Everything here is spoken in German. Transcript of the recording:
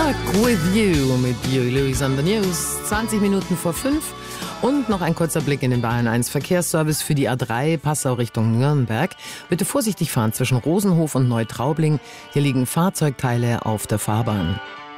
Stuck with you mit Huey Lewis on the News. 20 Minuten vor 5. Und noch ein kurzer Blick in den Bayern 1 Verkehrsservice für die A3 Passau Richtung Nürnberg. Bitte vorsichtig fahren zwischen Rosenhof und Neutraubling. Hier liegen Fahrzeugteile auf der Fahrbahn.